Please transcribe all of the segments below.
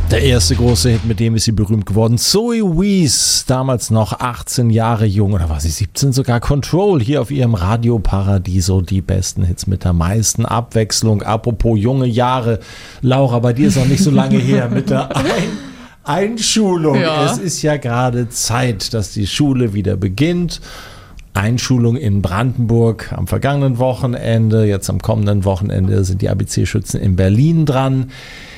Der erste große Hit, mit dem ist sie berühmt geworden. Zoe Wees, damals noch 18 Jahre jung, oder war sie 17 sogar? Control, hier auf ihrem Radio Paradiso, die besten Hits mit der meisten Abwechslung. Apropos junge Jahre, Laura, bei dir ist noch nicht so lange her mit der Einschulung. Ja. Es ist ja gerade Zeit, dass die Schule wieder beginnt. Einschulung in Brandenburg am vergangenen Wochenende, jetzt am kommenden Wochenende sind die ABC-Schützen in Berlin dran.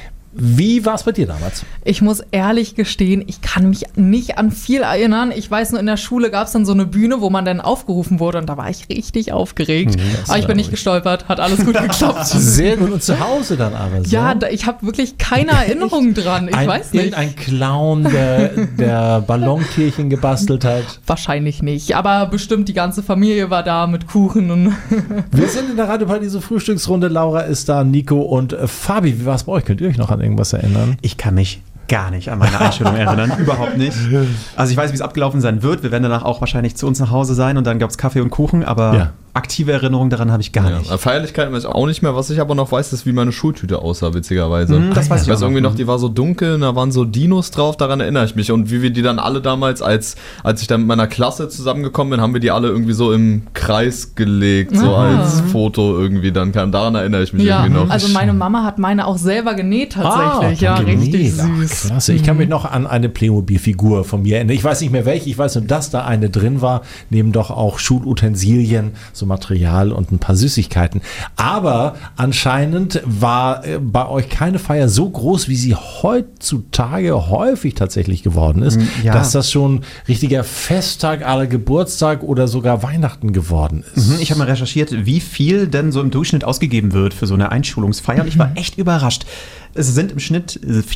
Wie war es bei dir damals? Ich muss ehrlich gestehen, ich kann mich nicht an viel erinnern. Ich weiß nur, in der Schule gab es dann so eine Bühne, wo man dann aufgerufen wurde und da war ich richtig aufgeregt. Aber ich bin nicht gestolpert, hat alles gut geklappt. Sehr gut. Und zu Hause dann aber so? Ja, ich habe wirklich keine Erinnerung dran. Ich weiß nicht. Ein Clown, der Ballontierchen gebastelt hat? Wahrscheinlich nicht, aber bestimmt die ganze Familie war da mit Kuchen. Und wir sind in der Radio Paradiso Frühstücksrunde. Laura ist da, Nico und Fabi. Wie war es bei euch? Könnt ihr euch noch an irgendwas erinnern? Ich kann mich gar nicht an meine Einstellung erinnern. Überhaupt nicht. Also ich weiß, wie es abgelaufen sein wird. Wir werden danach auch wahrscheinlich zu uns nach Hause sein und dann gab es Kaffee und Kuchen, aber aktive Erinnerungen daran habe ich gar nicht. Feierlichkeiten weiß ich auch nicht mehr. Was ich aber noch weiß, ist, wie meine Schultüte aussah, witzigerweise. Das weiß ich auch irgendwie noch, die war so dunkel, da waren so Dinos drauf, daran erinnere ich mich. Und wie wir die dann alle damals, als ich dann mit meiner Klasse zusammengekommen bin, haben wir die alle irgendwie so im Kreis gelegt, so als Foto irgendwie dann kam. Daran erinnere ich mich irgendwie noch. Also meine Mama hat meine auch selber genäht tatsächlich. Richtig süß. Klasse. Ich kann mich noch an eine Playmobil-Figur von mir erinnern. Ich weiß nicht mehr welche, ich weiß nur, dass da eine drin war, neben doch auch Schulutensilien, so Material und ein paar Süßigkeiten. Aber anscheinend war bei euch keine Feier so groß, wie sie heutzutage häufig tatsächlich geworden ist, dass das schon richtiger Festtag, aller Geburtstag oder sogar Weihnachten geworden ist. Ich habe mal recherchiert, wie viel denn so im Durchschnitt ausgegeben wird für so eine Einschulungsfeier und ich war echt überrascht. Es sind im Schnitt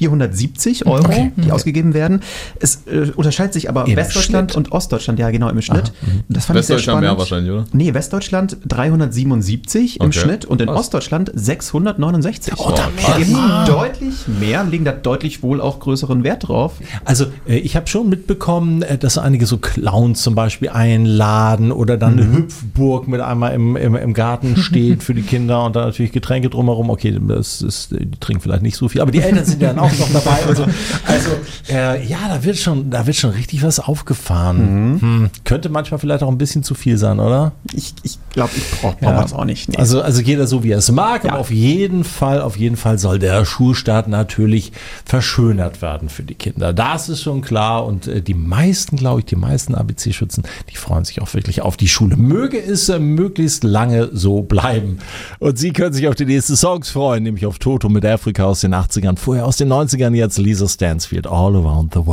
470 €, die ausgegeben werden. Es unterscheidet sich aber Westdeutschland und Ostdeutschland, ja genau, im Schnitt. Das fand ich sehr spannend. Mehr wahrscheinlich, oder? Nee, Westdeutschland 377 im Schnitt und in Ostdeutschland 669. Die geben deutlich mehr, legen da deutlich wohl auch größeren Wert drauf. Also ich habe schon mitbekommen, dass einige so Clowns zum Beispiel einladen oder dann eine Hüpfburg mit einmal im Garten steht für die Kinder und dann natürlich Getränke drumherum. Okay, die trinken vielleicht nicht so viel, aber die Eltern sind ja dann auch noch dabei. Da wird schon richtig was aufgefahren. Könnte manchmal vielleicht auch ein bisschen zu viel sein, oder? Ich glaube, ich brauche es auch nicht. Nee. Also jeder so, wie er es mag, aber auf jeden Fall soll der Schulstart natürlich verschönert werden für die Kinder. Das ist schon klar und die meisten ABC-Schützen, die freuen sich auch wirklich auf die Schule. Möge es möglichst lange so bleiben. Und Sie können sich auf die nächsten Songs freuen, nämlich auf Toto mit Afrika aus den 80ern, vorher aus den 90ern, jetzt Lisa Stansfield, All Around the World.